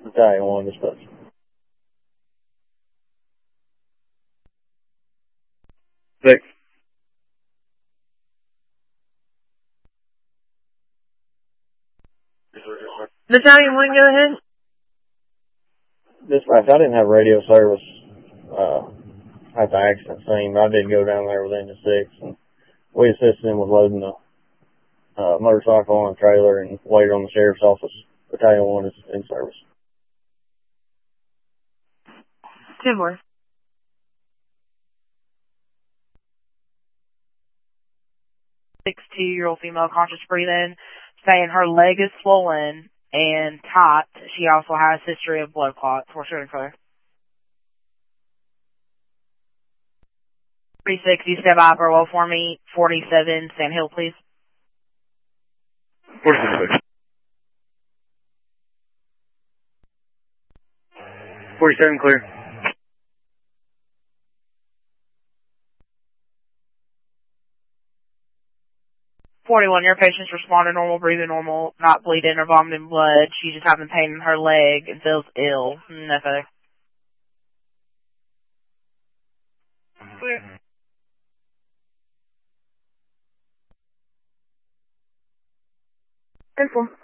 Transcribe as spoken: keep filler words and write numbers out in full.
Battalion one dispatch. Six. Battalion one, go ahead. Dispatch, I didn't have radio service uh, at the accident scene, but I did go down there with Engine six, and we assisted him with loading the uh, motorcycle on a trailer and waited on the sheriff's office. Battalion one is in service. ten four. sixty-two-year-old female conscious breathing, saying her leg is swollen and tight. She also has a history of blood clots. What's your info? three sixty, step by Burwell for me. forty-seven, Sand Hill, please. forty-seven. forty-seven, clear. forty-one, your patient's responded normal, breathing normal, not bleeding or vomiting blood. She's just having pain in her leg and feels ill. Nothing. Clear. ten four.